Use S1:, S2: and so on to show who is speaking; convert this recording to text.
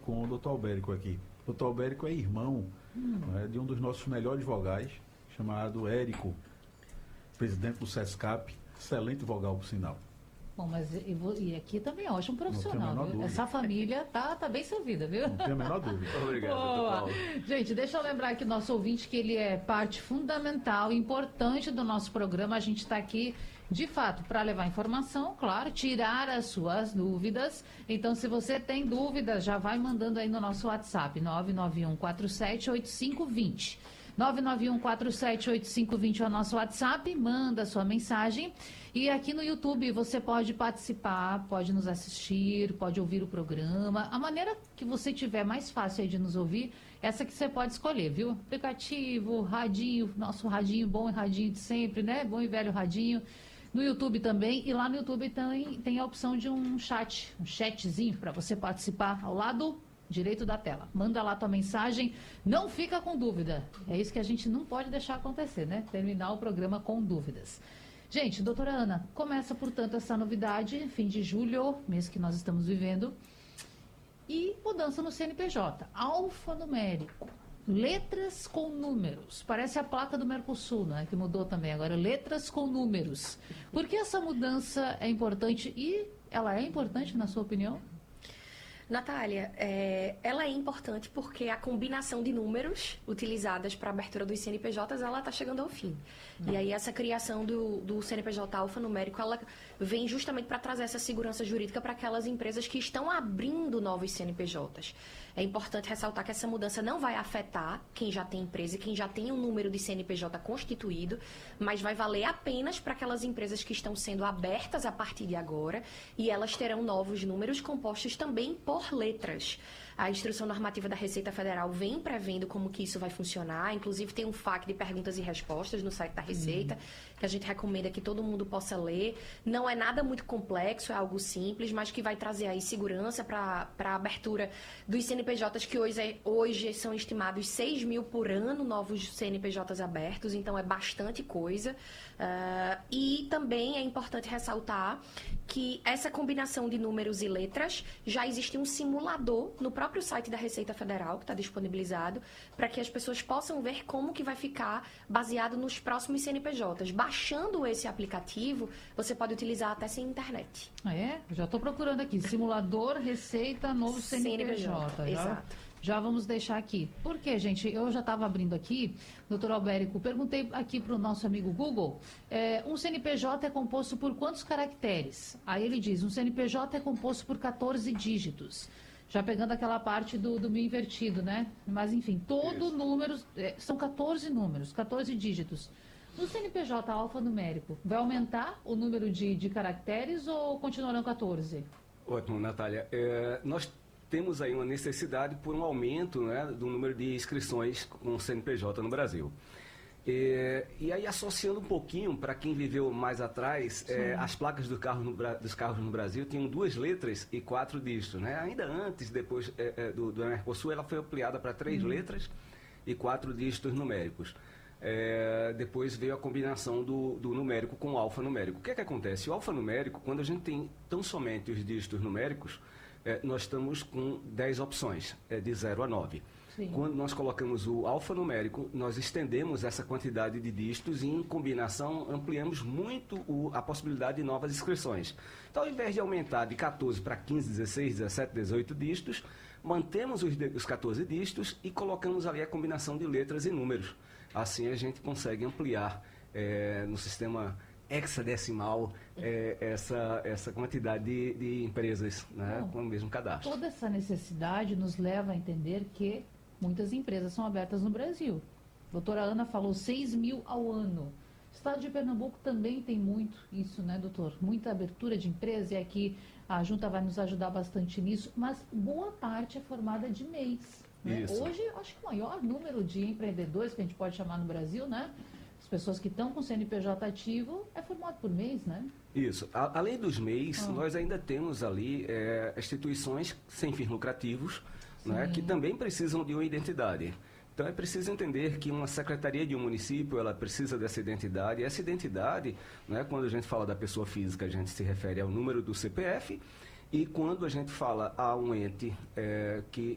S1: com o doutor Albérico aqui. O doutor Albérico é irmão de um dos nossos melhores vogais, chamado Érico, presidente do SESCAP, excelente vogal, por sinal.
S2: Bom, mas e aqui também é ótimo profissional,
S1: Não tenho a menor
S2: viu?
S1: dúvida.
S2: Essa família tá bem servida, viu?
S1: Não tenho a menor dúvida.
S3: Obrigado,
S2: Boa.
S3: doutor Paulo.
S2: Gente, deixa eu lembrar aqui nosso ouvinte que ele é parte fundamental, importante do nosso programa. A gente está aqui, de fato, para levar informação, claro, tirar as suas dúvidas. Então, se você tem dúvidas, já vai mandando aí no nosso WhatsApp, 991478520. 991478520 é o nosso WhatsApp, manda sua mensagem. E aqui no YouTube você pode participar, pode nos assistir, pode ouvir o programa. A maneira que você tiver mais fácil aí de nos ouvir, essa que você pode escolher, viu? Aplicativo, radinho, nosso radinho bom e radinho de sempre, né? Bom e velho radinho. No YouTube também, e lá no YouTube tem a opção de um chatzinho para você participar ao lado direito da tela. Manda lá tua mensagem, não fica com dúvida. É isso que a gente não pode deixar acontecer, né? Terminar o programa com dúvidas. Gente, doutora Ana, começa, portanto, essa novidade, fim de julho, mês que nós estamos vivendo, e mudança no CNPJ, alfanumérico, letras com números. Parece a placa do Mercosul, né? Que mudou também agora, letras com números. Por que essa mudança é importante e ela é importante, na sua opinião?
S4: Natália, ela é importante porque a combinação de números utilizadas para a abertura dos CNPJs, ela está chegando ao fim. E aí essa criação do CNPJ alfanumérico, ela vem justamente para trazer essa segurança jurídica para aquelas empresas que estão abrindo novos CNPJs. É importante ressaltar que essa mudança não vai afetar quem já tem empresa e quem já tem um número de CNPJ constituído, mas vai valer apenas para aquelas empresas que estão sendo abertas a partir de agora, e elas terão novos números compostos também por letras. A Instrução Normativa da Receita Federal vem prevendo como que isso vai funcionar, inclusive tem um FAQ de perguntas e respostas no site da Receita, que a gente recomenda que todo mundo possa ler. Não é nada muito complexo, é algo simples, mas que vai trazer aí segurança para a abertura dos CNPJs, que hoje são estimados 6 mil por ano, novos CNPJs abertos, então é bastante coisa. E também é importante ressaltar que essa combinação de números e letras, já existe um simulador no próprio site da Receita Federal, que está disponibilizado, para que as pessoas possam ver como que vai ficar baseado nos próximos CNPJs. Baixando esse aplicativo, você pode utilizar até sem internet.
S2: Já estou procurando aqui, simulador, Receita, novo CNPJ.
S4: Exato.
S2: Já vamos deixar aqui. Por quê, gente? Eu já estava abrindo aqui, doutor Albérico, perguntei aqui para o nosso amigo Google, um CNPJ é composto por quantos caracteres? Aí ele diz, um CNPJ é composto por 14 dígitos. Já pegando aquela parte do mil invertido, né? Mas, enfim, todo número, são 14 números, 14 dígitos. No CNPJ alfanumérico, vai aumentar o número de caracteres ou continuarão 14?
S3: Ótimo, Natália. Nós temos aí uma necessidade por um aumento, né, do número de inscrições com o CNPJ no Brasil. E aí, associando um pouquinho, para quem viveu mais atrás, as placas dos carros no Brasil tinham 2 letras e 4 dígitos. Né? Ainda antes, depois do Mercosul, ela foi ampliada para 3 letras e 4 dígitos numéricos. Depois veio a combinação do numérico com o alfanumérico. O que é que acontece? O alfanumérico, quando a gente tem tão somente os dígitos numéricos, nós estamos com 10 opções, de 0 a 9. Sim. Quando nós colocamos o alfanumérico, nós estendemos essa quantidade de dígitos e, em combinação, ampliamos muito a possibilidade de novas inscrições. Então, ao invés de aumentar de 14 para 15, 16, 17, 18 dígitos, mantemos os 14 dígitos e colocamos ali a combinação de letras e números. Assim, a gente consegue ampliar no sistema hexadecimal essa quantidade de empresas, né, com o mesmo cadastro.
S2: Toda essa necessidade nos leva a entender que muitas empresas são abertas no Brasil. A doutora Ana falou 6 mil ao ano. O estado de Pernambuco também tem muito isso, né, doutor? Muita abertura de empresa, e aqui a Junta vai nos ajudar bastante nisso, mas boa parte é formada de MEIs. Né? Hoje, acho que o maior número de empreendedores que a gente pode chamar no Brasil, né? As pessoas que estão com CNPJ ativo é formado por MEIs, né?
S3: Isso. Além dos MEIs, nós ainda temos ali instituições sem fins lucrativos, né, que também precisam de uma identidade. Então é preciso entender que uma secretaria de um município, ela precisa dessa identidade. E essa identidade, né, quando a gente fala da pessoa física, a gente se refere ao número do CPF. E quando a gente fala a um ente que